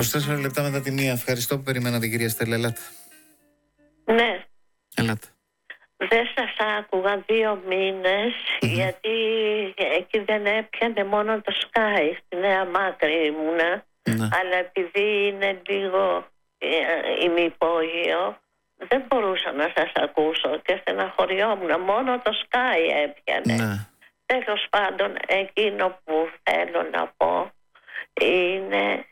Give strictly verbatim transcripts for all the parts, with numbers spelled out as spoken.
είκοσι τέσσερα λεπτά μετά τη μία. Ευχαριστώ που περιμένατε, κυρία Στέλλα. Ελάτε. Ναι. Ελάτε. Δεν σας άκουγα δύο μήνες, mm-hmm. γιατί εκεί δεν έπιανε μόνο το Sky, στη Νέα Μάκρη ήμουνα, mm-hmm. αλλά επειδή είναι λίγο ε, ημιπόγειο, δεν μπορούσα να σας ακούσω και στεναχωριόμουν, μόνο το Sky έπιανε. Mm-hmm. Τέλος πάντων, εκείνο που θέλω να πω είναι,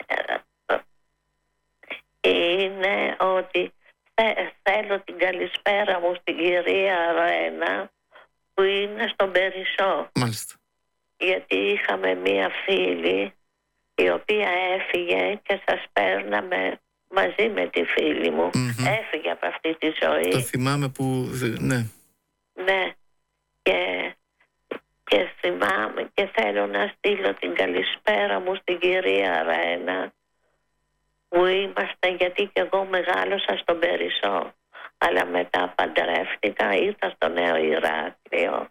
είναι ότι θέλω την καλησπέρα μου στην κυρία Ρένα που είναι στον Περισσό. Μάλιστα. Γιατί είχαμε μία φίλη η οποία έφυγε και σας παίρναμε μαζί με τη φίλη μου. Mm-hmm. Έφυγε από αυτή τη ζωή. Το θυμάμαι που... ναι. Ναι. Και, και θυμάμαι και θέλω να στείλω την καλησπέρα μου στην κυρία Ρένα που είμαστε, γιατί και εγώ μεγάλωσα στον Περισσό, αλλά μετά παντρεύτηκα, ήρθα στο Νέο Ηράκλειο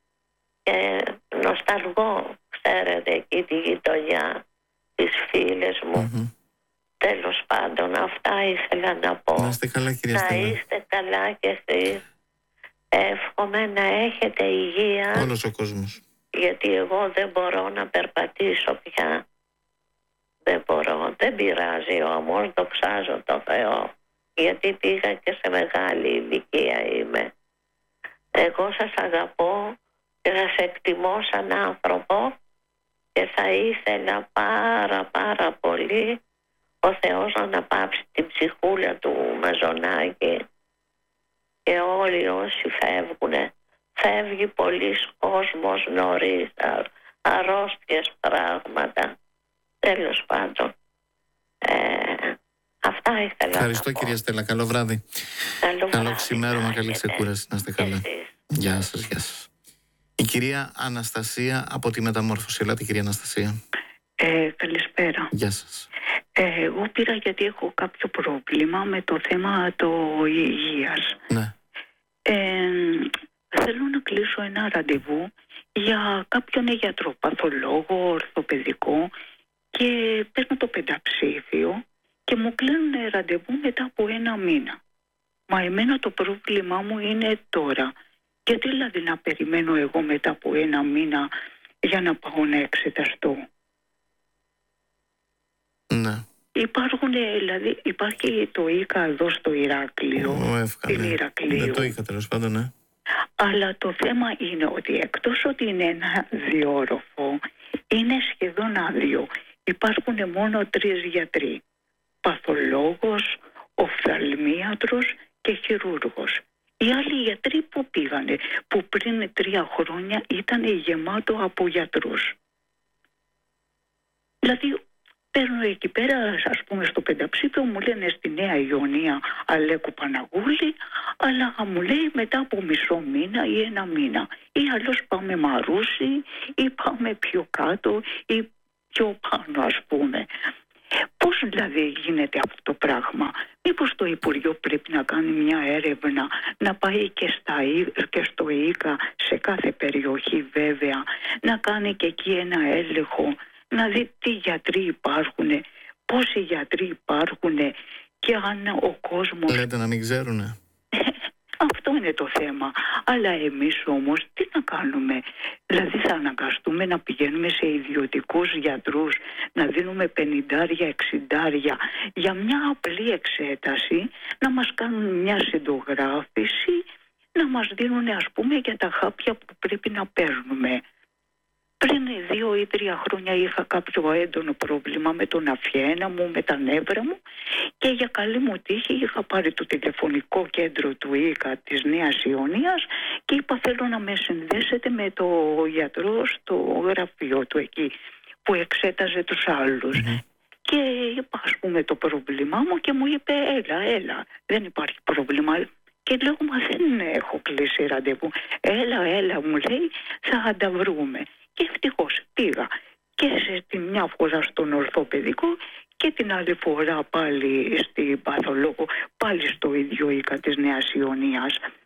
και νοσταλγώ, ξέρετε, εκεί τη γειτονιά, τις φίλες μου. Mm-hmm. Τέλος πάντων, αυτά ήθελα να πω. Να είστε καλά, κυρία Στέλλα. Να είστε καλά κι εσείς. Εύχομαι να έχετε υγεία. Όλος ο κόσμος. Γιατί εγώ δεν μπορώ να περπατήσω πια. Δεν μπορώ, δεν πειράζει όμως, δοξάζω το Θεό, γιατί πήγα και σε μεγάλη ηλικία είμαι. Εγώ σας αγαπώ και σας εκτιμώ σαν άνθρωπο και θα ήθελα πάρα πάρα πολύ ο Θεός να αναπαύσει την ψυχούλα του Μαζονάκη και όλοι όσοι φεύγουνε. Φεύγει πολλοί κόσμος νωρίς, αρρώστιες πράγματα. Τέλος πάντων. Ε, αυτά ήθελα να πω. Ευχαριστώ, κυρία Στέλλα. Καλό βράδυ. Καλό, Καλό ξημέρωμα, καλή ξεκούραση. Να είστε καλά. Γεια σας, γεια σας. Η κυρία Αναστασία από τη Μεταμόρφωση. Ελάτε, κυρία Αναστασία. Ε, καλησπέρα. Γεια σας. Ε, εγώ πήρα γιατί έχω κάποιο πρόβλημα με το θέμα το υγείας. Ναι. Ε, θέλω να κλείσω ένα ραντεβού για κάποιον γιατρό, παθολόγο, ορθοπαιδικό, και παίρνω το πενταψήφιο και μου κλείνουν ραντεβού μετά από ένα μήνα. Μα εμένα το πρόβλημά μου είναι τώρα. Γιατί δηλαδή να περιμένω εγώ μετά από ένα μήνα για να πάω να εξεταστώ? Ναι. Υπάρχουν, δηλαδή, υπάρχει το ΙΚΑ εδώ στο Ηράκλειο. Ο ΕΦΚΑ, στην ναι. Ηρακλείου. Δεν το είχα, τέλος πάντων, ναι. Αλλά το θέμα είναι ότι εκτός ότι είναι ένα διόροφο, είναι σχεδόν άδειο. Υπάρχουν μόνο τρεις γιατροί. Παθολόγος, οφθαλμίατρος και χειρούργος. Οι άλλοι γιατροί που πήγανε, που πριν τρία χρόνια ήταν γεμάτο από γιατρούς. Δηλαδή παίρνω εκεί πέρα, ας πούμε στο πενταψήφιο, μου λένε στη Νέα Ιωνία Αλέκου Παναγούλη, αλλά μου λέει μετά από μισό μήνα ή ένα μήνα. Ή αλλιώς πάμε Μαρούσι ή πάμε πιο κάτω ή πιο πάνω, ας πούμε. Πώς δηλαδή γίνεται αυτό το πράγμα? Μήπως το Υπουργείο πρέπει να κάνει μια έρευνα, να πάει και, στα, και στο ΙΚΑ, σε κάθε περιοχή βέβαια, να κάνει και εκεί ένα έλεγχο, να δει τι γιατροί υπάρχουν, πόσοι γιατροί υπάρχουν και αν ο κόσμος... Λέτε να μην ξέρουνε. Αυτό είναι το θέμα. Αλλά εμείς όμως τι να κάνουμε? Δηλαδή θα αναγκαστούμε να πηγαίνουμε σε ιδιωτικούς γιατρούς, να δίνουμε πενηντάρια, εξιντάρια για μια απλή εξέταση, να μας κάνουν μια συντογράφηση, να μας δίνουν ας πούμε για τα χάπια που πρέπει να παίρνουμε. Πριν δύο ή τρία χρόνια είχα κάποιο έντονο πρόβλημα με τον αφιένα μου, με τα νεύρα μου, και για καλή μου τύχη είχα πάρει το τηλεφωνικό κέντρο του ΙΚΑ της Νέας Ιωνίας και είπα θέλω να με συνδέσετε με το γιατρό στο γραφείο του εκεί που εξέταζε τους άλλους. Mm-hmm. Και είπα ας πούμε το πρόβλημά μου και μου είπε έλα, έλα, δεν υπάρχει πρόβλημα. Και λέω μα δεν έχω κλείσει ραντεβού. Έλα, έλα μου λέει, θα τα βρούμε. Και ευτυχώς πήγα και σε τη μια φορά στον ορθοπαιδικό και την άλλη φορά πάλι στην παθολόγο, πάλι στο ίδιο ΙΚΑ της Νέας Ιωνίας.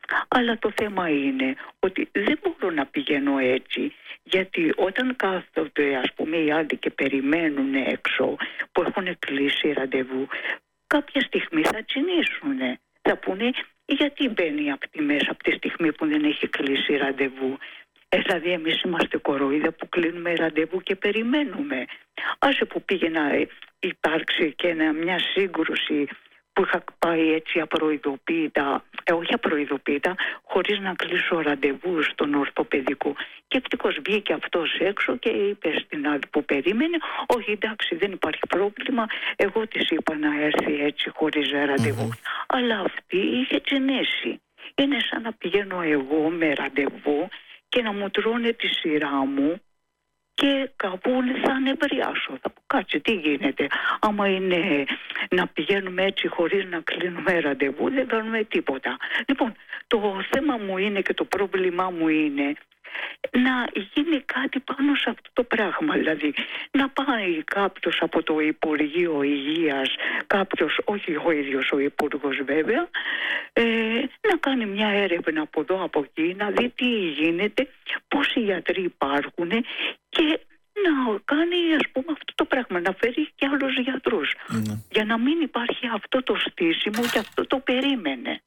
Αλλά το θέμα είναι ότι δεν μπορώ να πηγαίνω έτσι, γιατί όταν κάθονται ας πούμε οι άλλοι και περιμένουν έξω που έχουν κλείσει ραντεβού, κάποια στιγμή θα τσινήσουν. Θα πούνε γιατί μπαίνει από τη μέσα από τη στιγμή που δεν έχει κλείσει ραντεβού. Ε, δηλαδή εμείς είμαστε κοροϊδά που κλείνουμε ραντεβού και περιμένουμε. Άσε που πήγε να υπάρξει και ένα, μια σύγκρουση που είχα πάει έτσι απροειδοποίητα, ε, όχι απροειδοποίητα, χωρίς να κλείσω ραντεβού στον ορθοπαιδικό. Και ευτυχώς βγήκε αυτός έξω και είπε στην άλλη που περίμενε, όχι εντάξει δεν υπάρχει πρόβλημα, εγώ της είπα να έρθει έτσι χωρίς ραντεβού. Mm-hmm. Αλλά αυτή είχε τσινήσει. Είναι σαν να πηγαίνω εγώ με ραντεβού και να μου τρώνε τη σειρά μου και κάπου θα ανεβριάσω. Θα πω κάτσε τι γίνεται. Άμα είναι να πηγαίνουμε έτσι χωρίς να κλείνουμε ραντεβού δεν κάνουμε τίποτα. Λοιπόν, το θέμα μου είναι και το πρόβλημά μου είναι να γίνει κάτι πάνω σε αυτό το πράγμα. Δηλαδή να πάει κάποιος από το Υπουργείο Υγείας, κάποιος, όχι ο ίδιος ο Υπουργός βέβαια, ε, να κάνει μια έρευνα από εδώ από εκεί, να δει τι γίνεται, πόσοι γιατροί υπάρχουν και να κάνει ας πούμε αυτό το πράγμα, να φέρει και άλλους γιατρούς. Mm. Για να μην υπάρχει αυτό το στήσιμο και αυτό το περίμενε.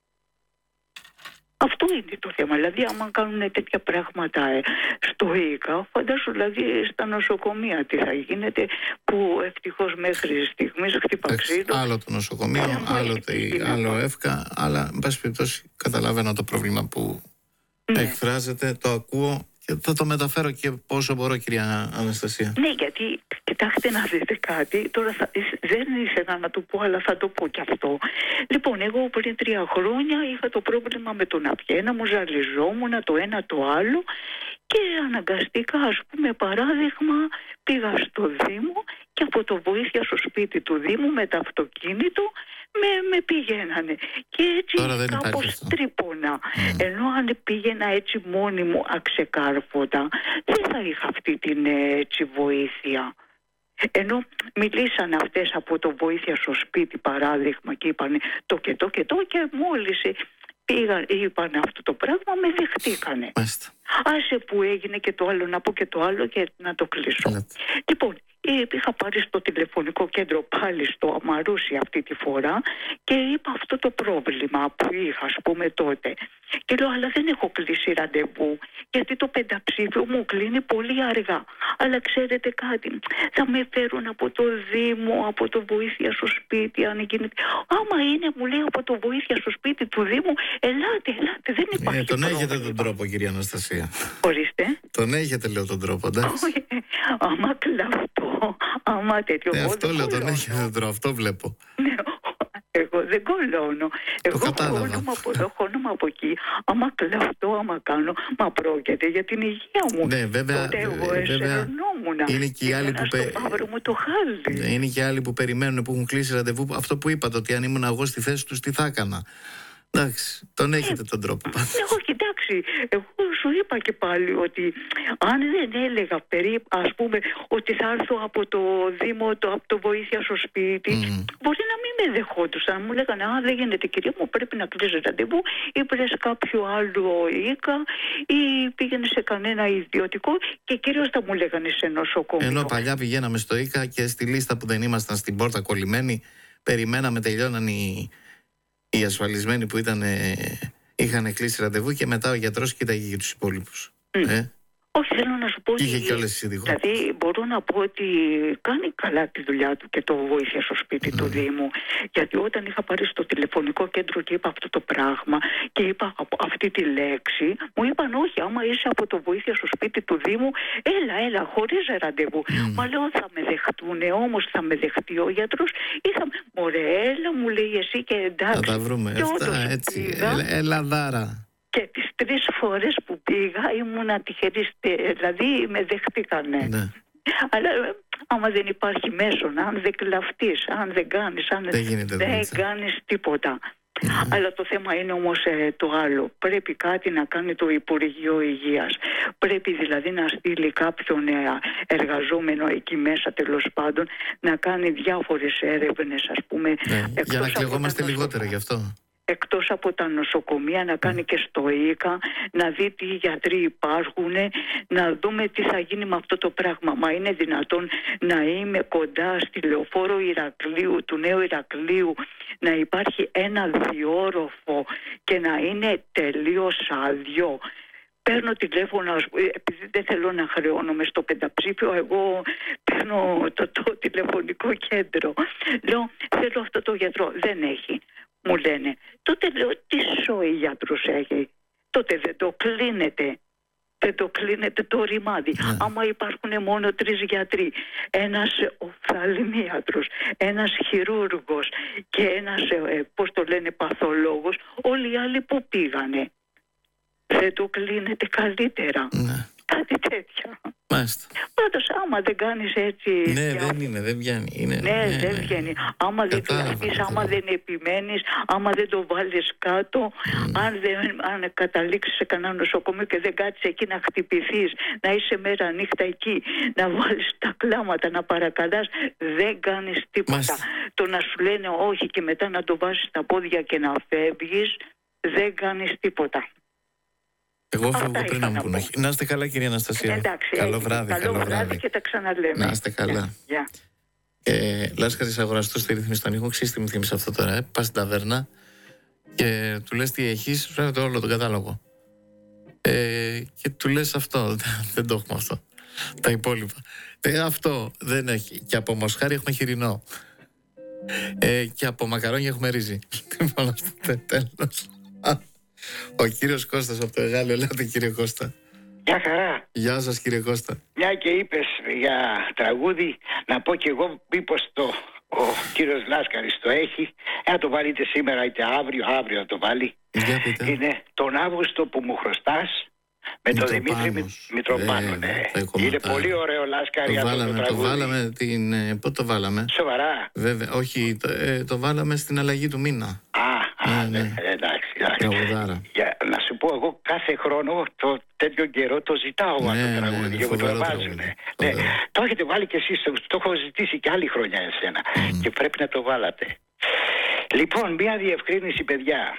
Αυτό είναι το θέμα. Δηλαδή, άμα κάνουν τέτοια πράγματα ε, στο ΙΚΑ, φαντάσου δηλαδή στα νοσοκομεία τι θα γίνεται, που ευτυχώς μέχρι στιγμής χτύπα ξύλο. Άλλο το νοσοκομείο, άλλο, άλλο ΕΦΚΑ, αλλά εν πάση περιπτώσει καταλαβαίνω το πρόβλημα που ναι. εκφράζεται, το ακούω και θα το μεταφέρω και πόσο μπορώ, κυρία Αναστασία. Ναι, γιατί κοιτάξτε να δείτε κάτι, τώρα θα, δεν ήθελα να το πω, αλλά θα το πω κι αυτό. Λοιπόν, εγώ πριν τρία χρόνια είχα το πρόβλημα με τον απιένα μου, ζαλιζόμουν το ένα το άλλο και αναγκαστικά, ας πούμε, παράδειγμα, πήγα στο Δήμο και από το βοήθεια στο σπίτι του Δήμου με το αυτοκίνητο με, με πηγαίνανε. Και έτσι κάπως τρύπωνα. Mm. Ενώ αν πήγαινα έτσι μόνη μου αξεκάρφωτα, δεν θα είχα αυτή την έτσι βοήθεια. Ενώ μιλήσαν αυτές από το βοήθεια στο σπίτι παράδειγμα και είπαν το και το και το και μόλις πήγαν, είπαν αυτό το πράγμα με δεχτήκανε. Μάλιστα. Άσε που έγινε και το άλλο, να πω και το άλλο και να το κλείσω. Μάλιστα. Λοιπόν, είχα πάρει στο τηλεφωνικό κέντρο πάλι στο Αμαρούσι αυτή τη φορά και είπα αυτό το πρόβλημα που είχα ας πούμε τότε. Και λέω αλλά δεν έχω κλείσει ραντεβού γιατί το πενταψήφιο μου κλείνει πολύ αργά. Αλλά ξέρετε κάτι, θα με φέρουν από το Δήμο, από το βοήθεια στο σπίτι αν γίνεται. Άμα είναι μου λέει από το βοήθεια στο σπίτι του Δήμου, ελάτε, ελάτε, δεν υπάρχει. Ε, τον πρόβλημα. Έχετε τον τρόπο κυρία Αναστασία. Ορίστε. Τον έχετε λέω τον τρόπο, εντάξει. Άμα κλαυτό, άμα τέτοιο. Ε, αυτό λέω, τον έχετε τον τρόπο, αυτό βλέπω. Ναι, εγώ δεν κολώνω. Εγώ χώνομαι από εδώ, χώνομαι από εκεί. Άμα κλαυτώ, άμα κάνω, μα πρόκειται για την υγεία μου. Ναι, βέβαια. Τότε εγώ εσερνόμουν. Είναι και οι άλλοι που, πε... μου το χάλι. Ναι, είναι και άλλοι που περιμένουν, που έχουν κλείσει ραντεβού. Αυτό που είπατε, ότι αν ήμουν εγώ στη θέση τους, τι θα έκανα. Εντάξει, τον έχετε ε, τον τρόπο. Εγώ κοιτάξει, εγώ σου είπα και πάλι ότι αν δεν έλεγα περίπου, ας πούμε, ότι θα έρθω από το Δήμο, το, από το βοήθεια στο σπίτι, mm. μπορεί να μην με δεχόντουσαν. Μου λέγανε, α, δεν γίνεται κυρία μου, πρέπει να κλείσει ραντεβού ή βρες κάποιο άλλο οίκα ή πήγαινε σε κανένα ιδιωτικό και κυρίως θα μου λέγανε σε νοσοκομείο. Ενώ παλιά πηγαίναμε στο οίκα και στη λίστα που δεν ήμασταν στην πόρτα κολλημένοι, περιμέναμε, τελειώναν οι... οι ασφαλισμένοι που ήταν, ε, είχαν κλείσει ραντεβού και μετά ο γιατρός κοίταγε για τους υπόλοιπους. Mm. Ε? Όχι, θέλω να σου πω ότι. Είχε και όλες τις ειδικότητες. Δηλαδή, μπορώ να πω ότι κάνει καλά τη δουλειά του και το βοήθεια στο σπίτι mm. του Δήμου. Γιατί όταν είχα πάρει στο τηλεφωνικό κέντρο και είπα αυτό το πράγμα και είπα αυτή τη λέξη, μου είπαν όχι, άμα είσαι από το βοήθεια στο σπίτι του Δήμου, έλα, έλα, χωρίς ραντεβού. Mm. Μα λέω θα με δεχτούνε, όμως θα με δεχτεί ο γιατρός ή θα. Μωρέ, έλα, μου λέει εσύ και εντάξει. Θα τα βρούμε. Αυτά, έτσι. Ελαδάρα. Και τις τρεις φορές που πήγα ήμουνα τυχερή, δηλαδή με δεχτήκανε. Ναι. Αλλά άμα δεν υπάρχει μέσον, αν δεν κλαφτείς, αν δεν κάνεις, αν δεν, γίνεται, δεν κάνεις τίποτα. Mm-hmm. Αλλά το θέμα είναι όμως ε, το άλλο. Πρέπει κάτι να κάνει το Υπουργείο Υγείας. Πρέπει δηλαδή να στείλει κάποιον ε, εργαζόμενο εκεί μέσα τέλος πάντων να κάνει διάφορες έρευνες ας πούμε. Ναι. Για να κλεγόμαστε λιγότερα γι' αυτό. Εκτός γιατρός από τα νοσοκομεία να κάνει και στο ΙΚΑ, να δει τι γιατροί υπάρχουν, να δούμε τι θα γίνει με αυτό το πράγμα. Μα είναι δυνατόν να είμαι κοντά στη λεωφόρο Ηρακλείου, του Νέου Ηρακλείου, να υπάρχει ένα διόροφο και να είναι τελείως άδειο? Παίρνω τηλέφωνο, επειδή δεν θέλω να χρεώνομαι στο πενταψήφιο, εγώ παίρνω το, το τηλεφωνικό κέντρο. Λέω, θέλω αυτό το γιατρό. Δεν έχει. Μου λένε. Τότε λέω, τι σοϊ γιατρούς έχει? Τότε δεν το κλείνετε. Δεν το κλείνετε το ρημάδι. Yeah. Άμα υπάρχουν μόνο τρεις γιατροί, ένας οφθαλμίατρος, ένας χειρούργος και ένας, ε, πώς το λένε, παθολόγος, όλοι οι άλλοι που πήγανε? Δεν το κλείνετε καλύτερα? Ναι. Κάτι τέτοια. Μάλιστα. Πάντως άμα δεν κάνεις έτσι... Ναι, για... δεν είναι, δεν βγαίνει. Είναι, ναι, ναι, δεν ναι. βγαίνει. Άμα δεν πιαστείς, άμα δεν επιμένεις, άμα δεν το βάλεις κάτω, mm. αν, δεν, αν καταλήξεις σε κανένα νοσοκομείο και δεν κάτσεις εκεί να χτυπηθείς, να είσαι μέρα νύχτα εκεί, να βάλεις τα κλάματα, να παρακαλάς, δεν κάνεις τίποτα. Μάλιστα. Το να σου λένε όχι και μετά να το βάζεις στα πόδια και να φεύγεις, δεν κάνεις τίποτα. Εγώ φεύγω πριν να μου πούνε. Να είστε καλά, κυρία Αναστασία. Εντάξει, καλό βράδυ. Καλό, καλό βράδυ και τα ξαναλέμε. Να είστε καλά. Yeah. Ε, Λάσκαρης αγοραστός στη ρύθμιση των ήχων. Ξέρεις τι μου θύμισε αυτό τώρα? Ε? Πας στην ταβέρνα και του λες τι έχεις, σου φέρνει όλο τον κατάλογο. Ε, και του λες αυτό. Δεν το έχουμε αυτό. Τα υπόλοιπα. Ε, αυτό δεν έχει. Και από μοσχάρι έχουμε χοιρινό. Ε, και από μακαρόνια έχουμε ρύζι. Λοιπόν, αυτό τέλος. Ο κύριος Κώστας από το Εγάλεο. Ελάτε, κύριε Κώστα. Γεια χαρά. Γεια σας, κύριε Κώστα. Μια και είπες για τραγούδι, να πω και εγώ μήπως το ο κύριος Λάσκαρης το έχει. Να το βάλετε σήμερα είτε αύριο, αύριο να το βάλει. Για πείτε. Είναι τον Αύγουστο που μου χρωστάς, με τον Δημήτρη Μητροπάνο. Ναι. Είναι πολύ ωραίο, Λάσκαρη, το αυτό βάλαμε, το τραγούδι. Το βάλαμε την... Πότε το βάλαμε? Σοβαρά? Βέβαια, όχι, το, ε, το βάλαμε στην αλλαγή του μήνα. Α, α ναι, ναι. εντάξει. εντάξει. Για, να σου πω, εγώ κάθε χρόνο το τέτοιο καιρό το ζητάω ναι, αυτό το τραγούδι και μου το βάζουν. Ναι. Ναι. Το έχετε βάλει κι εσείς, το, το έχω ζητήσει κι άλλη χρονιά εσένα mm. και πρέπει να το βάλατε. Λοιπόν, μια διευκρίνηση, παιδιά.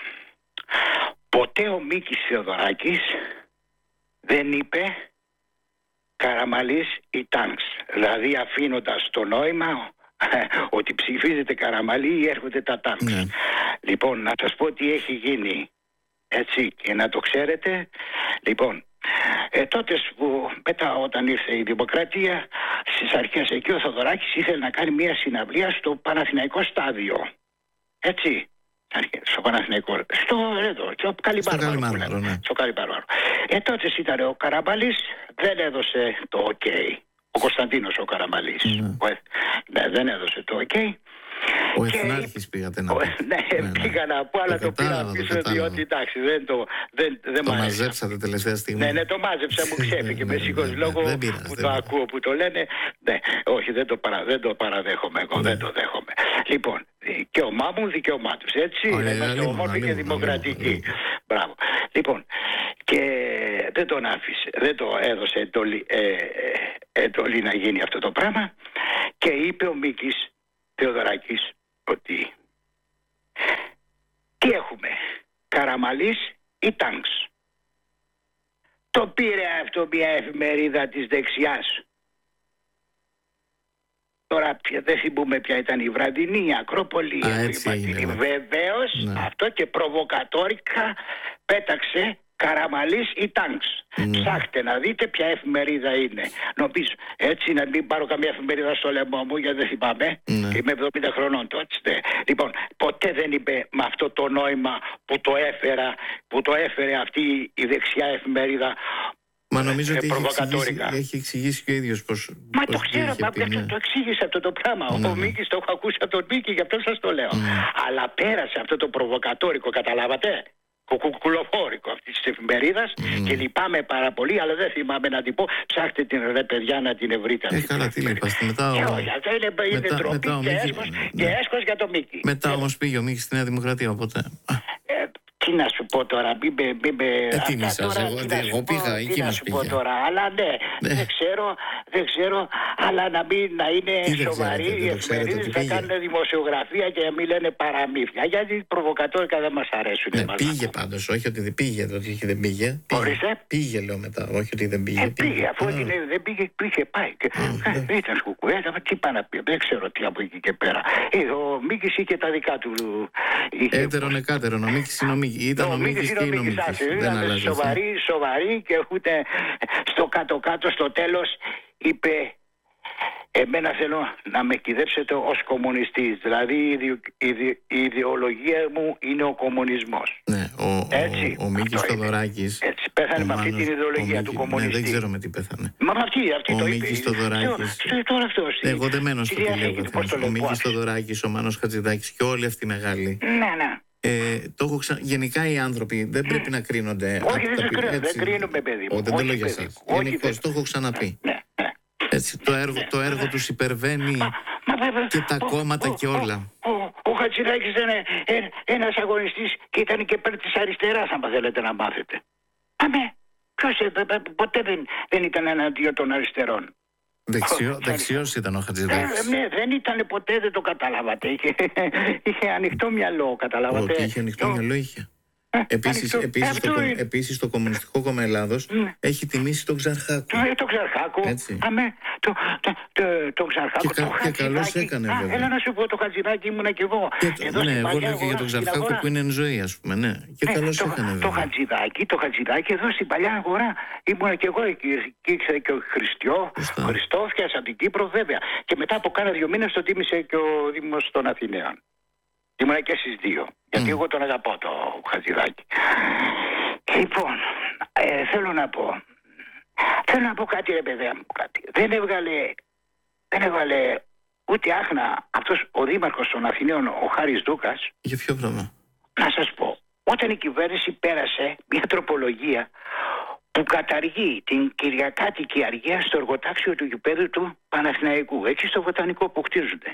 Ποτέ ο Μίκης Θεοδωράκης δεν είπε Καραμαλής ή Τάγκς, δηλαδή αφήνοντας το νόημα ότι ψηφίζετε Καραμαλή ή έρχονται τα Τάγκς. Ναι. Λοιπόν, να σας πω τι έχει γίνει, έτσι, και να το ξέρετε. Λοιπόν, ε, τότε που μετά όταν ήρθε η Δημοκρατία, στις αρχές εκεί ο Θεοδωράκης ήθελε να κάνει μια συναυλία στο Παναθηναϊκό στάδιο, έτσι. Στο Παναθηναϊκό, στο, εδώ, στο Καλυμπάρβαρο. Ναι. Στο Καλυμπάρβαρο. Ε, τότε ήταν ο Καραμαλής, δεν έδωσε το OK. Ο Κωνσταντίνος ο Καραμαλής. Ναι. Ναι, δεν έδωσε το OK. Ο Εθνάρχης πήγατε να πείτε. Ναι, ναι, πήγα να πω, αλλά το, το πήγα πίσω, διότι εντάξει, δεν το δεν, δεν το μαζέψατε τελευταία στιγμή. Ναι, ναι, το μάζεψα, μου ξέφυγε με σίγουρος λόγο που το ακούω, που το λένε. Ναι, όχι, δεν το, παρα, δεν το παραδέχομαι εγώ, δεν το δέχομαι. Λοιπόν, δικαίωμά μου, δικαίωμά τους, έτσι, είμαστε ομόρφοι και δημοκρατικοί. Μπράβο. Λοιπόν, και δεν τον άφησε, δεν το έδωσε εντολή, ε, εντολή να γίνει αυτό το πράγμα και είπε ο Μίκης Θεοδωράκης ότι τι έχουμε, Καραμαλής ή Τάγκς? Το πήρε αυτό μια εφημερίδα της δεξιάς. Τώρα δεν θυμούμε ποια ήταν η βραδινή, η Ακρόπολη, η βεβαίως ναι. Αυτό και προβοκατόρικα πέταξε Καραμαλής ή Τάγκς. Mm. Ψάχτε να δείτε ποια εφημερίδα είναι. Νομίζω έτσι, να μην πάρω καμία εφημερίδα στο λαιμό μου, γιατί δεν θυμάμαι. Mm. Είμαι εβδομήντα χρονών τότε. Λοιπόν, ποτέ δεν είπε με αυτό το νόημα που το έφερα, που το έφερε αυτή η δεξιά εφημερίδα. Μα νομίζω ε, ότι έχει εξηγήσει, έχει εξηγήσει και ο ίδιος πως... Μα πώς το ξέρω, μα πει, ναι. το εξήγησε αυτό το πράγμα. Mm. Ο Μίκης, το έχω ακούσει από τον Μίκη, γι' αυτό σας το λέω. Mm. Αλλά πέρασε αυτό το προβοκατόρικο, καταλάβατε. Κουκουλοφόρικο αυτή τη εφημερίδα mm. και λυπάμαι πάρα πολύ, αλλά δεν θυμάμαι να την πω. Ψάχτε την ρε παιδιά να την βρείτε. Ε, καλά, τι λείπαστε. Μετά. Και όχι, αυτό είναι, είναι μετά, ντροπή μετά και, έσχος, ναι. και έσχος για το Μίκη. Μετά όμως πήγε ο Μίκης στη Νέα Δημοκρατία, οπότε. Ε, τι τι να σου πω τώρα, μην με... Μη με ε, τι να σας, εγώ, εγώ πήγα, εκεί μας πήγα. Τώρα, αλλά ναι, ναι, δεν ξέρω, δεν ξέρω, αλλά να μην να είναι σοβαροί οι εφημερίδες, θα κάνουν δημοσιογραφία και να μην λένε παραμύθια, γιατί οι προβοκατόρικα δεν μας αρέσουν. Ναι, πήγε πάντως, όχι ότι πήγε, ότι δεν πήγε. Πήγε, πήγε λέω μετά, όχι ότι δεν πήγε. Ε, πήγε, πήγε, αφού ah. δεν πήγε, πήγε πάει. Ah, ε, ήταν σκουκουέ, τι πάει να πει, δεν ξέρω τι από εκεί και πέρα. Ε, ο Μίκης είχε τα δικά του. Έτερον εκάτερον, ο Μίκης είναι ο Μίκης. Ήταν ο Μίκης και είναι ο Μίκης. Ήταν σοβαρή, σοβαρή και ούτε στο κάτω-κάτω στο τέλος είπε εμένα θέλω να με κυδέψετε ως κομμουνιστής. Δηλαδή η, ιδε, η, ιδε, η ιδεολογία μου είναι ο κομμουνισμός. Ναι, ο, έτσι, ο, ο Μίκης Θοδωράκης. Έτσι, πέθανε με αυτή την ιδεολογία ο, του κομμουνιστή. Ναι, δεν ξέρω με τι πέθανε. Μα με αυτή, αυτή ο το Μίκης είπε. Θοδωράκης. Τώρα αυτός. Εγώ δεν μένω στο τηλέφωνο. Ο Μίκης Θοδωράκης, ο Μάνος Χατζηδάκης και όλοι αυτοί οι μεγάλοι. Ναι, ναι. Ε, το έχω ξα... Γενικά οι άνθρωποι δεν πρέπει να κρίνονται. Όχι, δεν, τα... κρίνω, δεν κρίνουμε, παιδί μου. Ο, δεν το λέω για εσάς. Γενικώς, το έχω ξαναπεί. Ναι, ναι. Έτσι, το έργο, ναι, το έργο τους υπερβαίνει μα, μα, και τα ο, κόμματα ο, και όλα. Ο, ο, ο Χατζηδάκης ήταν ε, ένας αγωνιστής και ήταν και υπέρ της αριστεράς, αν θέλετε να μάθετε. Αμέ, ποιος ε, ποτέ δεν, δεν ήταν εναντίον των αριστερών. Δεξιό, δεξιός ήταν ο Χατζηδάκης. Ε, ναι, δεν ήταν ποτέ, δεν το καταλάβατε. Είχε, είχε ανοιχτό μυαλό, καταλάβατε. Ότι είχε ανοιχτό μυαλό, είχε. Επίσης, επίσης, το, επίσης το Κομμουνιστικό Κόμμα Ελλάδος mm. έχει τιμήσει τον Ξαρχάκο. Ε, τον Ξαρχάκο. Αμέ, το, το, το, το Ξαρχάκο. Και, το και καλώς έκανε α, βέβαια. Έλα να σου πω, το Χατζηδάκη ήμουνα κι εγώ. Και, εδώ ναι, εγώ λέω και για τον Ξαρχάκο που είναι εν ζωή, ας πούμε. Ναι. Και ε, καλώς το, έκανε βέβαια. Το Χατζηδάκη, το Χατζηδάκη εδώ στην παλιά αγορά ήμουνα κι εγώ εκεί. Και ήξερε και ο Χριστιό, Χριστόφιας από την Κύπρο βέβαια. Και μετά από κάνα δύο μήνες το τίμησε και ο Δήμος των Αθηναίων. Ήμουνα και στις δύο. Γιατί mm. εγώ τον αγαπώ το Χατζηδάκη. Λοιπόν, ε, θέλω να πω. Θέλω να πω κάτι ρε παιδιά μου κάτι. Δεν έβγαλε, δεν έβγαλε ούτε άχνα αυτός ο δήμαρχος των Αθηναίων, ο Χάρης Δούκας. Για ποιο πράγμα? Να σας πω. Όταν η κυβέρνηση πέρασε μια τροπολογία που καταργεί την κυριακάτικη αργία στο εργοτάξιο του γηπέδου του Παναθηναϊκού. Έτσι στο Βοτανικό που χτίζονται.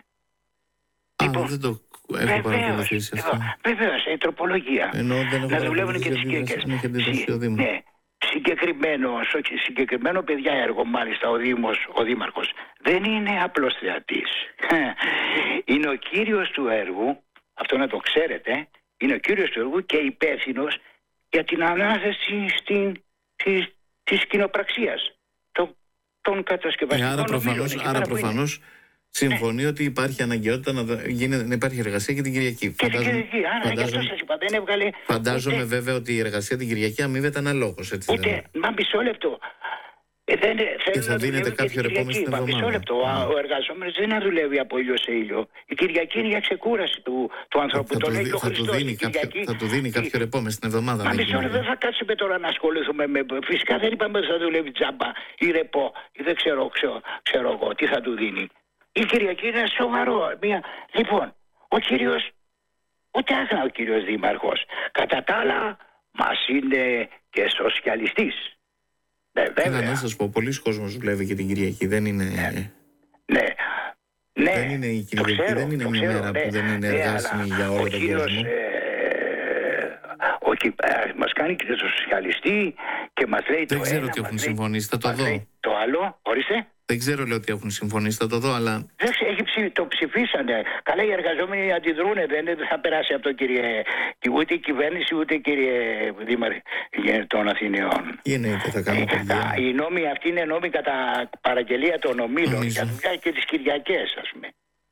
Α, λοιπόν, δεν το έχω παρακολουθήσει αυτό. Βεβαίως, η τροπολογία. Ενώ δεν έχω να δουλεύουν και τις γυναίκες. Ναι, συγκεκριμένο, συγκεκριμένο παιδιά έργο μάλιστα ο Δήμος, ο Δήμαρχος δεν είναι απλός θεατής. Είναι ο κύριος του έργου, αυτό να το ξέρετε, είναι ο κύριος του έργου και υπεύθυνος για την ανάθεση στην, της, της κοινοπραξίας των, των κατασκευαστικών. Ε, άρα προφανώς, άρα προφανώς συμφωνεί ότι υπάρχει αναγκαιότητα να, γίνει, να υπάρχει εργασία και την Κυριακή. Και φαντάζομαι, την Κυριακή, άρα φαντάζομαι, σας είπα, δεν έβγαλε, φαντάζομαι ούτε, βέβαια ότι η εργασία την Κυριακή αμείβεται αναλόγως. Έτσι, ούτε, δεν... μα μισό λεπτό. Ε, δεν, και θα δίνεται κάποιο ρεπό στην εβδομάδα. Μισό λεπτό. Mm. Ο εργαζόμενος δεν να δουλεύει από ήλιο σε ήλιο. Η Κυριακή είναι για ξεκούραση του, του ανθρώπου. Θα, το του, λέει θα, Χριστός, του δίνει κάποιο, θα του δίνει κάποιο ρεπό μες στην εβδομάδα. Μα μισό λεπτό, δεν θα κάτσουμε τώρα να ασχοληθούμε με. Φυσικά δεν είπαμε ότι θα δουλεύει τζάμπα ή ρεπό ή δεν ξέρω, ξέρω, ξέρω εγώ τι θα του δίνει. Η Κυριακή είναι σοβαρό. Μια... Λοιπόν, ο κύριος, ούτε άχνα ο κύριος Δήμαρχος. Κατά τα άλλα, μας είναι και σοσιαλιστής. Ναι, βέβαια. Να σας πω, πολλοί κόσμος δουλεύει και την Κυριακή. Δεν είναι... Ναι. Ναι. Ναι. Δεν είναι η Κυριακή, ξέρω, δεν είναι μια ξέρω, μέρα ναι, που δεν είναι εργάσιμη ναι, για όλο τον κύριος, κόσμο. Ε, ο, ε, μας κάνει και το σοσιαλιστή και μας λέει δεν το ξέρω ένα, τι έχουν λέει, συμφωνήσει, θα το δω. Το άλλο, ορίστε. Δεν ξέρω λέω ότι έχουν συμφωνήσει, θα το δω, αλλά... Δεν έχει ψη, το ψηφίσανε. Καλά οι εργαζόμενοι αντιδρούνε, δεν θα περάσει από το κύριε... Ούτε η κυβέρνηση, ούτε κύριε Δήμαρχε των Αθηναίων. Τι εννοείται, θα κάνουν παιδιά. Οι νόμοι αυτοί είναι νόμοι κατά παραγγελία των ομίλων για δουλειά και τις Κυριακές, ας πούμε.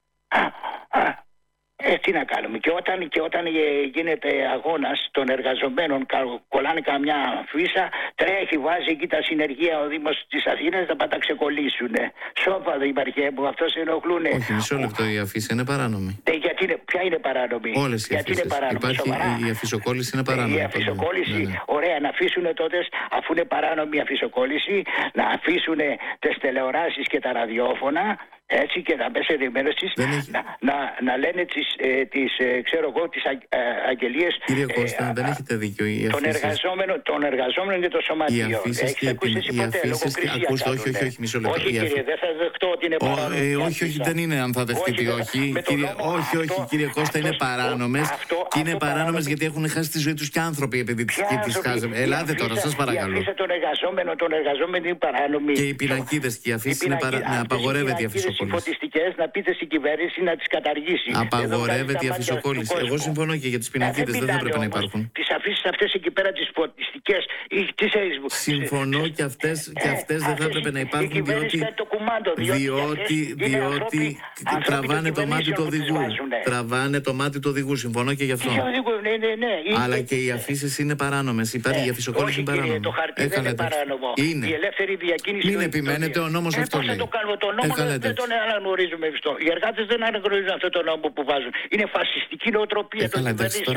Ε, τι να κάνουμε. Και όταν, και όταν γίνεται αγώνας των εργαζομένων, κολλάνε καμιά φύσα, τρέχει, βάζει εκεί τα συνεργεία ο Δήμος της Αθήνας να τα ξεκολλήσουνε. Σώπα Δήμαρχε μου, αυτό σε ενοχλούνε. Όχι, μισό λεπτό, η αφίσα είναι παράνομη. Ε, γιατί είναι, ποια είναι παράνομη? Όλες οι αφίσες. Υπάρχει σοβαρά. Η αφισοκόλληση είναι παράνομη. Η αφισοκόλληση, ναι, ναι. Ωραία, να αφήσουν τότε, αφού είναι παράνομη η αφισοκόλληση, να αφήσουν τις τηλεοράσεις και τα ραδιόφωνα. έτσι, και τα μέσα ενημέρωσης έχει... να, να, να λένε τις, ε, τις ε, ξέρω εγώ, τις α, α, αγγελίες. Κύριε Κώστα, ε, δεν α, έχετε δίκιο. Οι των, εργαζόμενων, των εργαζόμενων και των σωματείων. Οι αφήσεις και οι αφήσεις. Ακούστε, όχι, όχι, όχι, μισό λεπτό. Όχι, κύριε, δεν θα δεχτώ ότι είναι παράνομες. Όχι, όχι, δεν είναι αν θα δεχτείτε ή όχι. Όχι, όχι, κύριε Κώστα, είναι παράνομες. Και είναι παράνομες γιατί έχουν χάσει τη ζωή τους και άνθρωποι επειδή τις χάσαμε. Ελάτε τώρα, σας παρακαλώ. Η αφήσα των εργαζόμενων, των εργαζόμενων είναι παράνομη. Και οι πινακίδες και οι αφήσεις είναι παράνομες. Απαγορεύεται η αφισοκόλληση. Να πείτε στην κυβέρνηση να τις καταργήσει. Απαγορεύεται η αφισοκόλληση. Εγώ συμφωνώ και για τις πινακίδες, δεν θα πρέπει να υπάρχουν. Τις αφήσεις αυτές εκεί πέρα, τις φωτιστικές ή τις Facebook. Συμφωνώ και αυτές, και αυτές δεν θα έπρεπε να υπάρχουν διότι, το κουμάντο, διότι, διότι, διότι τραβάνε το μάτι του οδηγού. Τραβάνε το μάτι του οδηγού. Συμφωνώ και γι' αυτό. Ναι, ναι, ναι. Αλλά και οι αφήσεις είναι παράνομες. Υπάρχει η αφισοκόλληση είναι παράνομη. Το χαρτί δεν είναι παράνομο. Είναι. Η ελεύθερη διακίνηση. Μην επιμένετε, ο νόμος αυτό λέει. Πώς θα το κάνουμε το νόμο, δεν τον αναγνωρίζουμε αυτό. Οι εργάτες δεν αναγνωρίζουν αυτό το νόμο που βάζουν. Είναι φασιστική νοοτροπία των κυβερνήσεων.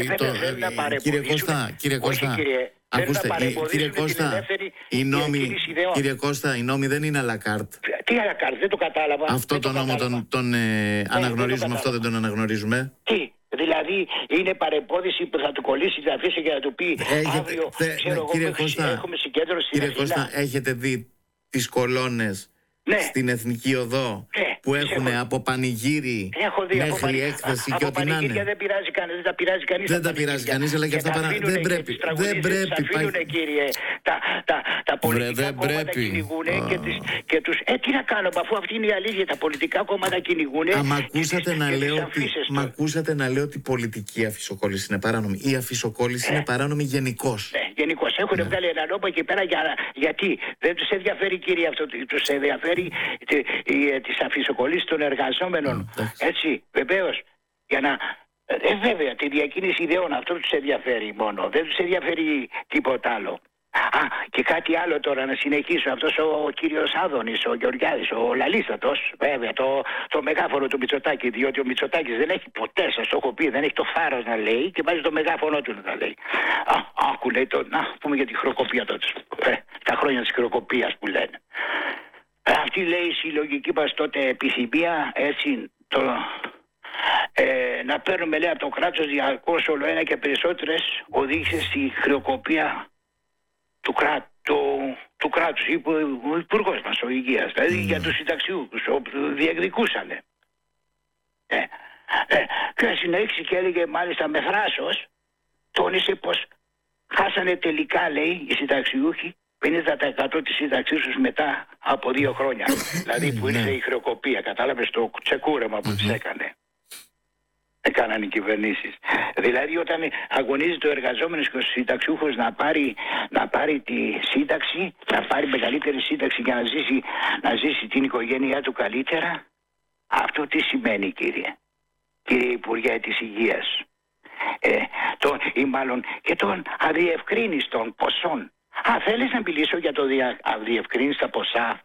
Κύριε Κώστα, κύριε Κώστα, ακούστε, κύριε Κώστα, οι νόμοι, κύριε Κώστα, οι νόμοι δεν είναι à la carte. Τι à la carte, δεν το κατάλαβα. Αυτό το νόμο τον, τον ε, αναγνωρίζουμε, αυτό δεν τον αναγνωρίζουμε. Τι, δηλαδή είναι παρεμπόδιση που θα του κολλήσει, θα αφήσει και να του πει αύριο, ξέρω εγώ, έχουμε συγκέντρωση στην Κύριε Κώστα, έχετε δει τις κολόνες ναι. στην Εθνική Οδό ναι. που έχουν έχω... από πανηγύρι μέχρι έκθεση και ό,τι να είναι. Δεν πειράζει κανείς, δεν τα πειράζει κανείς. Δεν τα πειράζει κανείς, αλλά και αυτά παρά... δεν πρέπει. Δεν πρέπει. Αφήνουν, κύριε, τα, τα, τα πολιτικά κόμματα κυνηγούν και, τις, και τους... Ε, τι να κάνω, αφού αυτή είναι η αλήθεια, τα πολιτικά κόμματα κυνηγούν. Μα ακούσατε να λέω ότι, μα ακούσατε να λέω ότι η πολιτική αφισοκόλληση είναι παράνομη. Η αφισοκόλληση είναι παράνομη γενικώς. Γενικώς έχουν βγάλει ένα νόμο εκεί πέρα γιατί δεν τους ενδιαφέρει, κύριε, αυτό, τους ενδιαφέρει τις αφισοκολλήσεις των εργαζόμενων. Mm, έτσι, βεβαίως, για να... Ε, βέβαια, τη διακίνηση ιδεών, αυτό τους ενδιαφέρει μόνο. Δεν τους ενδιαφέρει τίποτα άλλο. Α, και κάτι άλλο τώρα να συνεχίσω. Αυτός ο κύριος Άδωνης, ο Γεωργιάδης, ο Λαλίστατος, βέβαια, το, το μεγάφωνο του Μητσοτάκη, διότι ο Μητσοτάκης δεν έχει ποτέ, σας το έχω πει, δεν έχει το θάρρος να λέει και βάζει το μεγάφωνο του να λέει. Α, άκου λέει το, να πούμε για τη χρεοκοπία τότε. Ε, τα χρόνια της χρεοκοπίας που λένε. Αυτή λέει η συλλογική μας τότε επιθυμία, έτσι, το, ε, να παίρνουμε, λέει, από το κράτος διαρκώς όλο ένα και περισσότερες, οδήγησε στη χρεοκοπία του, κρά, του, του κράτους, είπε ο υπουργός μας, ο Υγείας, δηλαδή mm. για τους συνταξιούχους, όπου διεκδικούσανε. Ε, ε, και συνέχισε και έλεγε μάλιστα με θράσος, τόνισε πως χάσανε τελικά, λέει, οι συνταξιούχοι πενήντα τοις εκατό της σύνταξής τους μετά από δύο χρόνια. Δηλαδή που ήρθε η χρεοκοπία, κατάλαβες, το τσεκούρεμα που τις έκανε. Έκαναν οι κυβερνήσεις. Δηλαδή όταν αγωνίζεται ο εργαζόμενος και ο συνταξιούχος να πάρει, να πάρει τη σύνταξη, να πάρει μεγαλύτερη σύνταξη για να ζήσει, να ζήσει την οικογένειά του καλύτερα, αυτό τι σημαίνει, κύριε, κύριε Υπουργέ της Υγείας, ε, το, ή μάλλον και των αδιευκρίνιστων ποσών. Α, θέλεις να μιλήσω για το δια... αδιευκρίνιστα ποσά?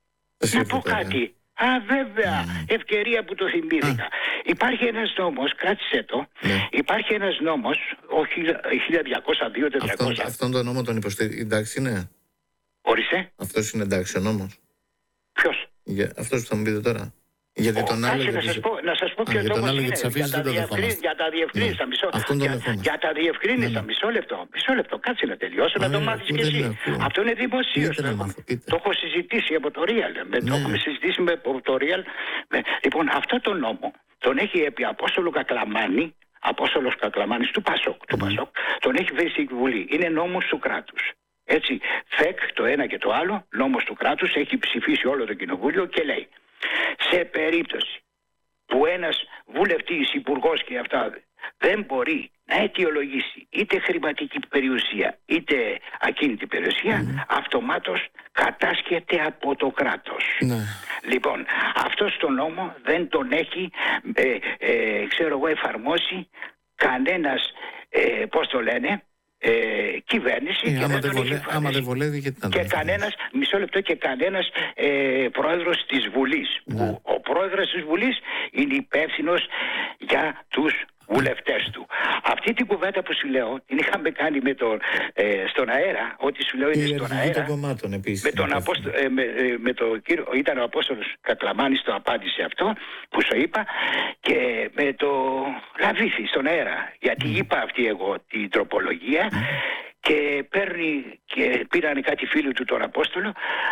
Να πω κάτι. Α, βέβαια, mm. ευκαιρία που το θυμήθηκα. Mm. Υπάρχει ένας νόμος, κράτησε το, mm. υπάρχει ένας νόμος, ο χίλια διακόσια δύο τετρακόσια. Αυτό, αυτόν τον νόμο τον υποστηρίζει, εντάξει είναι. Ορίστε. Αυτός είναι εντάξει ο νόμος. Ποιος? Για, αυτός που θα μου πείτε τώρα. Γιατί τον άλλο να, σας πω, να σας πω ποιο νόμος είναι. Για, για τα διευκρίνηστα, ναι. μισό, για, για τα διευκρίνηστα, ναι, ναι. μισό λεπτό, μισό λεπτό, κάτσε να τελειώσω, ναι, να το μάθεις κι εσύ. Αυτό είναι δημοσίως. Το έχω συζητήσει από το Real, ναι. το έχουμε συζητήσει με το Real. Με, λοιπόν, αυτό το νόμο τον έχει επί Απόστολο Κακλαμάνη, Απόστολος Κακλαμάνης του Πασόκ, του Πασόκ, τον έχει φέρει στη Βουλή. Είναι νόμος του κράτους. Έτσι, ΦΕΚ το ένα και το άλλο, νόμος του κράτους, έχει ψηφίσει όλο το κοινοβούλιο και λέει: σε περίπτωση που ένας βουλευτής, υπουργός και αυτά δεν μπορεί να αιτιολογήσει είτε χρηματική περιουσία είτε ακίνητη περιουσία, mm. αυτομάτως κατάσχεται από το κράτος. Mm. Λοιπόν, αυτό στο νόμο δεν τον έχει ε, ε, ξέρω εγώ εφαρμόσει κανένας, ε, πώς το λένε, Ε, κυβέρνηση ε, και άμα, δεν δεν βολε... άμα δεν βολεύει γιατί να και κανένας, μισό λεπτό, και κανένας ε, πρόεδρος της Βουλής, ναι. που ο πρόεδρος της Βουλής είναι υπεύθυνος για τους βουλευτές του. Αυτή την κουβέντα που σου λέω την είχαμε κάνει με τον, ε, στον αέρα, ό,τι σου λέω είναι στον αέρα. Κομμάτων, επίσης, με τον Απόστο, ε, με, ε, με το κύριο, ήταν ο Απόστολος Κακλαμάνης, το απάντησε αυτό που σου είπα, και με το Λαβίθι στον αέρα. Γιατί mm. είπα αυτή εγώ την τροπολογία. Mm. Και παίρνει και πήραν κάτι φίλοι του τον Απόστολο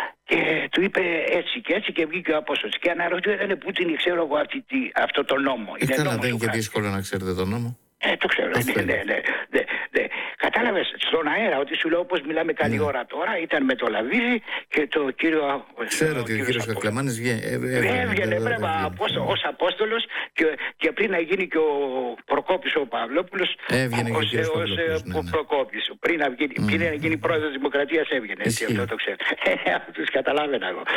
και του είπε έτσι και έτσι και βγήκε ο Απόστολος. Και αναρωτιόταν πού την ξέρω εγώ αυτή, αυτό το νόμο. Ε, είναι καλά, δεν είναι και δύσκολο να ξέρετε τον νόμο. Ε, το ξέρω, ναι, ναι, ναι, ναι, ναι. Κατάλαβες, στον αέρα, ότι σου λέω όπως μιλάμε καλή ναι. ώρα τώρα, ήταν με το Λαβίδι και το κύριο... Ξέρω ότι ο κύριος Κακλαμάνης έβγαινε ως Απόστολος και, και πριν να γίνει και ο Προκόπης ο Παυλόπουλος έβγαινε ως, και ο ως, ναι, ναι. Προκόπης. Πριν να, βγει, mm. πριν να γίνει πρόεδρος της Δημοκρατίας έβγαινε, έτσι, αυτό το ξέρω. Τους καταλάβαινα εγώ.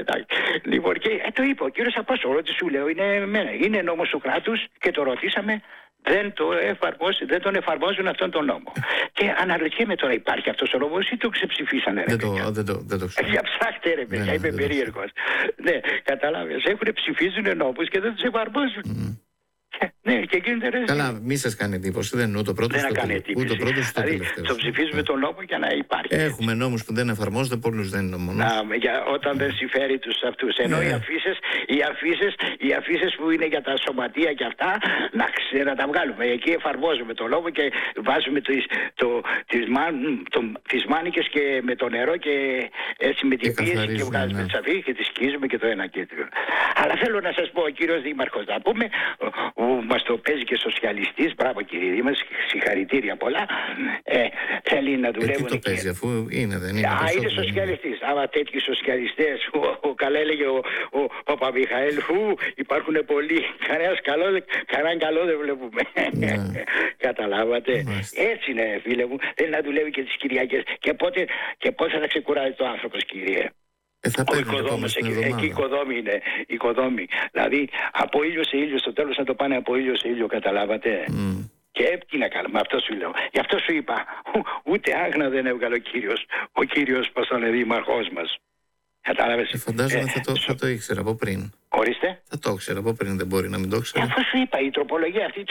Λοιπόν, και ε, το είπε ο κύριος Απόστολος, ότι σου λέω, είναι, είναι νόμος του κράτους και το ρωτήσαμε. Δεν, το εφαρμόζει, δεν τον εφαρμόζουν αυτόν τον νόμο. Και αναρωτιέμαι τώρα, υπάρχει αυτός ο νόμος ή το ξεψηφίσανε? Δεν το, δεν το, δεν το ξέρω. Για ψάχτε ρε παιδιά, είμαι περίεργος. Ναι, καταλάβες, έχουν ψηφίζουν νόμους και δεν τους εφαρμόζουν. Mm. Ναι, και γίνεται ρε. Καλά, μη σας κάνει εντύπωση. Δεν είναι ούτε ο πρώτος ούτε ο πρώτος ούτε ο τελευταίος. Το ψηφίζουμε τον νόμο για να υπάρχει. Έχουμε νόμους που δεν εφαρμόζονται, πολλούς δεν είναι νόμος. Όταν δεν συμφέρει τους αυτούς. Ενώ οι αφήσεις, οι αφήσεις, οι αφήσεις που είναι για τα σωματεία και αυτά, να, ξέ, να τα βγάλουμε. Εκεί εφαρμόζουμε τον νόμο και βάζουμε τις, το, τις, μάν, το, τις μάνικες και με το νερό και έτσι με την πίεση και βγάζουμε ναι. τις αφήσεις και τις σκίζουμε και το ένα και το. Αλλά θέλω να σας πω, ο κύριος Δήμαρχος, να πούμε, που μας το παίζει και σοσιαλιστής, μπράβο κύριε Δήμαρχε, συγχαρητήρια πολλά, ε, θέλει να δουλεύουν. Ε, τι το παίζει, αφού είναι, δεν είναι. Α, είναι σοσιαλιστής. Άμα τέτοιοι σοσιαλιστές, ο, ο, καλά έλεγε ο, ο, ο Παπαμιχαήλ, ου, υπάρχουν πολλοί, κανένας καλό, κανέναν καλό δεν βλέπουμε. Ναι. Καταλάβατε. Μάλιστα. Έτσι είναι φίλε μου, θέλει να δουλεύει και τις Κυριακές. Και πότε, και πότε θα τα ξεκουράζει το άνθρωπος κύριε? Ε, θα ο οικοδόμος, εκεί, εκεί οικοδόμη είναι, οικοδόμη. Δηλαδή από ήλιο σε ήλιο, στο τέλος να το πάνε από ήλιο σε ήλιο, καταλάβατε. Mm. Και τι να κάνουμε, αυτό σου λέω. Γι' αυτό σου είπα, ούτε άγνα δεν έβγαλε ο κύριος, ο κύριος πώς τον είναι δήμαρχός μας. Κατάλαβες. Ε, φαντάζομαι ε, θα, το, θα το ήξερα από πριν. Ορίστε. Θα το ήξερα από πριν, δεν μπορεί να μην το ήξερα. Αυτό σου είπα, η τροπολογία αυτή,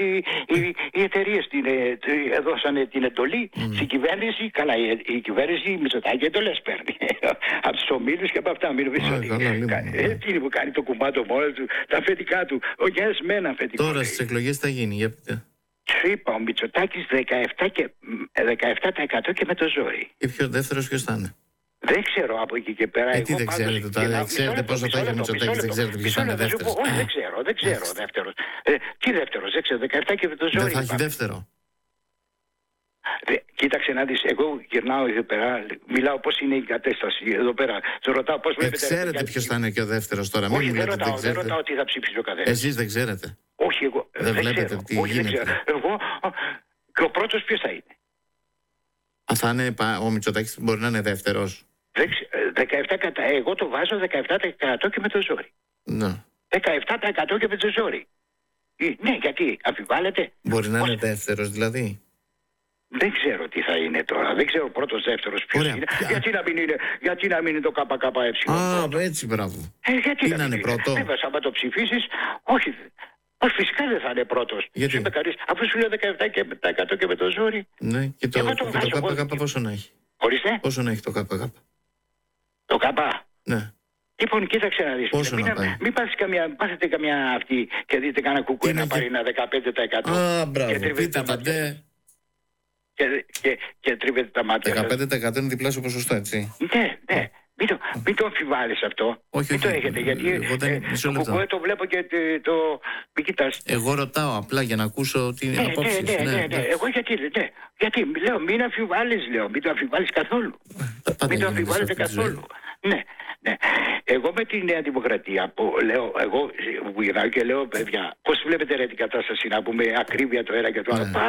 οι εταιρείες έδωσαν την εντολή mm. στην κυβέρνηση. Καλά, η, η κυβέρνηση η Μητσοτάκη εντολές παίρνει. Από τους ομίλους και από αυτά. Μην νομίζεις ότι είναι που κάνει το κουμπάτο μόνο του, τα αφεντικά του. Ο Γιάννης με ένα αφεντικό. Τώρα στις εκλογές θα γίνει, για πείτε. Σου είπα, ο Μητσοτάκης δεκαεπτά τοις εκατό και με το ζόρι. Και ποιο δεύτερος ποιος θα είναι? Δεν ξέρω από εκεί και πέρα. Ε, τι δεν ξέρετε τώρα, δεν ξέρετε πόσο θα έχει ο Μητσοτάκης, δεν ξέρετε ποιος θα είναι δεύτερος. Όχι, δεν ξέρω, δεν ξέρω δεύτερος. Ε, τι δεύτερος, δεν ξέρω, δεκαεπτά και με το ζόρι. Δεν θα έχει δεύτερο. Δε, κοίταξε να δεις, εγώ γυρνάω εδώ πέρα, μιλάω πώς είναι η κατάσταση εδώ πέρα. Σε ρωτάω πώς βλέπετε. Δεν ξέρετε ποιος θα είναι και ο δεύτερος τώρα. Όχι, δεν ρωτάω, δεν ρωτάω τι θα ψήφισει ο καθένας. Εσείς δεν ξέρετε. Όχι, εγώ. Δεν, δεν βλέπετε ξέρω. Τι Όχι, γίνεται. Εγώ, και ο πρώτος ποιος θα είναι? Αν θα είναι, ο Μητσοτάκης μπορεί να είναι δεύτερος. δεκαεπτά τοις εκατό, εγώ το βάζω δεκαεπτά τοις εκατό και με το ζόρι. Ναι. δεκαεπτά τοις εκατό και με το ζόρι. Ναι, γιατί, αμφιβάλλετε. Μπορεί να είναι δεύτερος δηλαδή. Δεν ξέρω τι θα είναι τώρα. Δεν ξέρω πρώτος, δεύτερος ποιος είναι. Γιατί να μην είναι, γιατί να μην είναι το ΚΚΕ. Α, έτσι, μπράβο. Ε, γιατί να, να είναι πρώτο. Βέβαια, άμα το ψηφίσεις, όχι. Όχι, φυσικά δεν θα είναι πρώτος. Γιατί? Κανείς, αφού σου λέω δεκαεπτά τοις εκατό και με το ζόρι. Ναι, και το, το, το, το ΚΚΕ πόσο να έχει? Ορίστε. Πόσο να έχει το ΚΚΕ? Το ΚΚΕ. Ναι. Λοιπόν, κοίταξε να δεις. Πόσο μην, να πάει? Μην πάθετε καμιά αυτή και δείτε κανένα κουκουέ να πάρει ένα δεκαπέντε τοις εκατό. Α, μπράβο, πείτε τα ντε. Και, και, και τρίβετε τα μάτια. δεκαπέντε τοις εκατό είναι διπλάσιο ποσοστό, έτσι. Ναι, ναι. Μην το, μην το αμφιβάλλεις αυτό. Όχι, μην όχι, το έχετε, γιατί εγώ δεν, ε, το κουκουέ το βλέπω και το... Μην κοιτάς. Εγώ ρωτάω απλά για να ακούσω την ναι, απόψη. Ναι, ναι, ναι, ναι, ναι. Εγώ γιατί, ναι. Γιατί, λέω, μην αμφιβάλλεις, λέω. Μην το αμφιβάλλεις καθόλου. Μην το αμφιβάλλετε καθόλου. Ναι, ναι. Εγώ με τη Νέα Δημοκρατία που λέω, εγώ που γυρνάω και λέω, παιδιά, πώς βλέπετε ρε την κατάσταση να πούμε ακρίβεια το ένα και το άλλο.